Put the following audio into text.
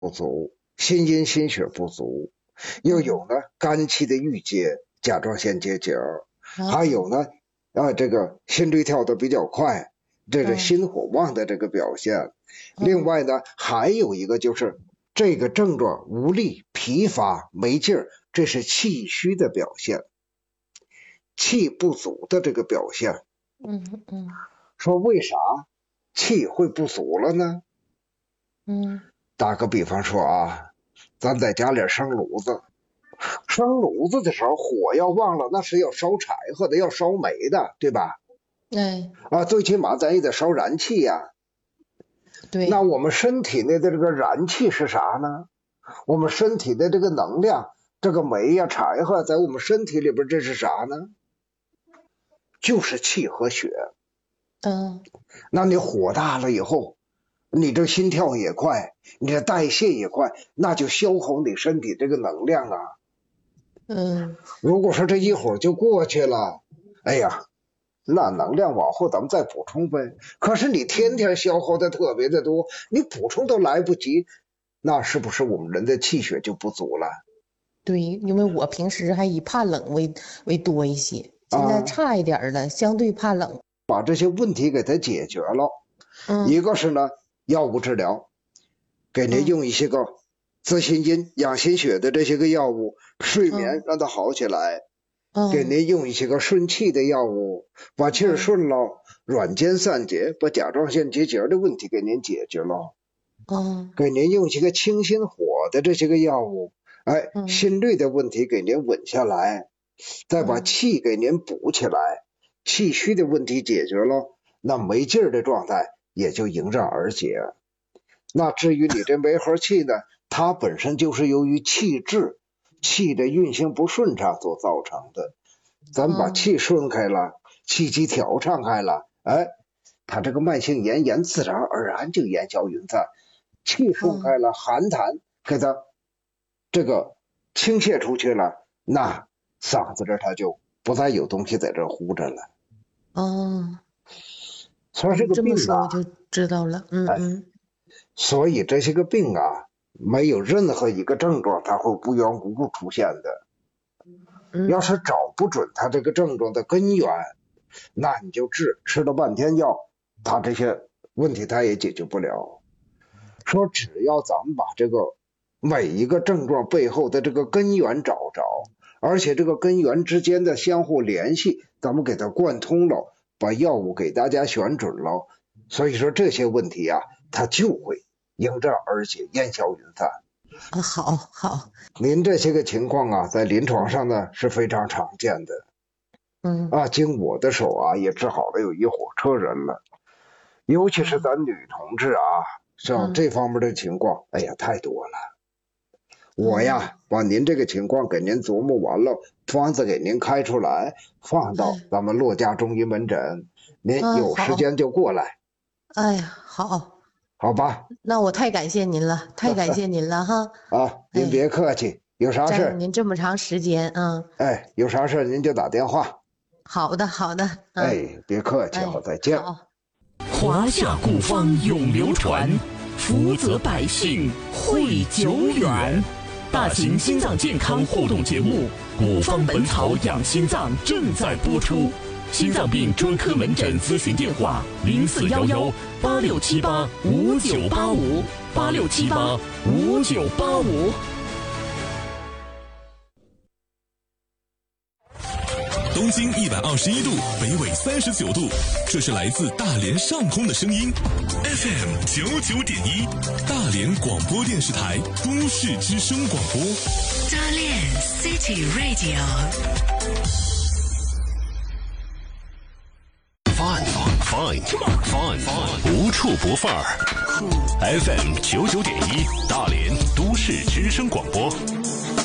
不足，心阴心血不足，又有呢肝气的郁结，甲状腺结节，还有呢这个心率跳得比较快，这是心火旺的这个表现。另外呢还有一个就是这个症状无力、疲乏、没劲儿，这是气虚的表现，气不足的这个表现。说为啥气会不足了呢？打个比方说啊，咱在家里生炉子的时候，火要旺了，那是要烧柴火的，要烧煤的，对吧？最起码咱也得烧燃气呀。 对。 那我们身体内的这个燃气是啥呢？我们身体的这个能量，这个煤呀、柴火在我们身体里边，这是啥呢？就是气和血。那你火大了以后，你这心跳也快，你这代谢也快，那就消耗你身体这个能量啊。如果说这一会儿就过去了，哎呀，那能量往后咱们再补充呗。可是你天天消耗的特别的多，你补充都来不及，那是不是我们人的气血就不足了？ 对，因为我平时还以怕冷为多一些，现在差一点了，相对怕冷。 把这些问题给它解决了。一个是呢药物治疗，给您用一些个滋心阴养心血的这些个药物，睡眠让它好起来。给您用一些个顺气的药物，把气儿顺了，软坚散结，把甲状腺结节的问题给您解决了。给您用一些个清心火的这些个药物，心率的问题给您稳下来，再把气给您补起来，气虚的问题解决了，那没劲儿的状态也就迎刃而解。那至于你这没合气呢，它本身就是由于气滞、气的运行不顺畅所造成的。咱把气顺开了，气机调畅开了，它这个慢性炎自然而然就烟消云散。气顺开了，寒痰给它这个倾泻出去了，那嗓子这它就不再有东西在这呼着了。所以这个病这么说我就知道了。 所以这些个病啊，没有任何一个症状它会无缘无故出现的。要是找不准它这个症状的根源，那你就吃了半天药，它这些问题它也解决不了。说只要咱们把这个每一个症状背后的这个根源找着，而且这个根源之间的相互联系咱们给它贯通了，把药物给大家选准了，所以说这些问题啊，它就会迎刃而解，烟消云散。 好。 您这些个情况啊，在临床上呢是非常常见的。经我的手啊，也治好了有一伙车人了。尤其是咱女同志啊，像这方面的情况，哎呀，太多了。我呀，把您这个情况给您琢磨完了，方子给您开出来，放到咱们骆家中医门诊，您有时间就过来。 哎呀，好吧。 那我太感谢您了，哈。 您别客气，有啥事您这么长时间有啥事您就打电话。 好的。 别客气，再见。 华夏古方永流传，福泽百姓惠久远。大型心脏健康互动节目《古方本草养心脏》正在播出。心脏病专科门诊咨询电话：0411-8678-5985，8678-5985。 东经121度，北纬39度，这是来自大连上空的声音。FM 99.1，大连广播电视台都市之声广播。 大连 City Radio。Fine， 无处不范儿。FM 99.1，大连都市之声广播。